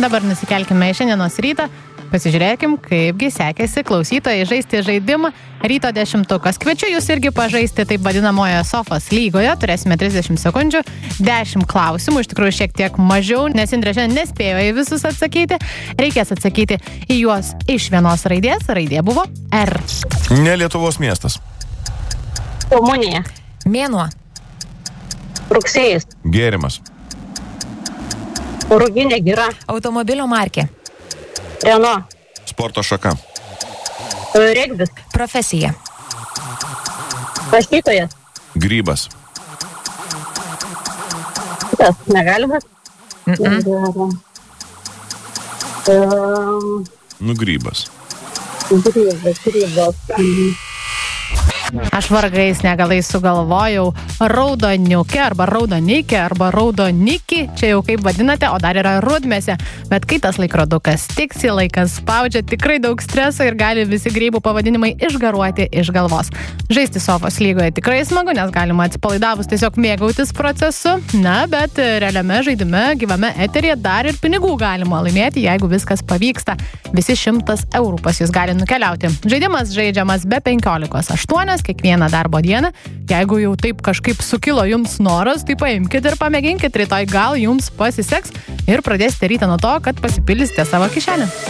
Dabar nusikelkime į šiandienos rytą, pasižiūrėkim, kaipgi sekėsi klausytojai žaisti žaidimą Ryto 10-tukas. Kviečiu jūs irgi pažaisti taip vadinamoje sofos lygoje, turėsime 30 sekundžių, 10 klausimų, iš tikrųjų šiek tiek mažiau, nes Indrė šiandien nespėjo į visus atsakyti, reikės atsakyti į juos iš vienos raidės, raidė buvo R. Ne Lietuvos miestas. Komunija. Mėnuo. Rugsėjis. Gėrimas. Ruginė gira. Automobilio markė. Renault. Sporto šaka. Regbis. Profesija. Rašytojas. Grybas. Kitas negalima. Grybas. Grybas. Aš vargais negalai sugalvojau raudoniukė arba raudonikė arba raudonikį, čia jau kaip vadinate, o dar yra rudmėse. Bet kai tas laikrodukas tiksi, laikas spaudžia, tikrai daug streso ir gali visi grybų pavadinimai išgaruoti iš galvos. Žaisti sofos lygoje tikrai smagu, nes galima atsipalaidavus tiesiog mėgautis procesu. Na, bet realiame žaidime, gyvame eteryje dar ir pinigų galima laimėti, jeigu viskas pavyksta. Visi 100 eurų pas jūs gali nukeliauti. Žaidimas žaidžiamas be 15:8 kiekvieną darbo dieną. Jeigu jau taip kažkaip sukilo jums noras, tai paimkite ir pamėginkite, rytoj gal jums pasiseks ir pradėsite rytą nuo to, kad pasipildysite savo kišenę.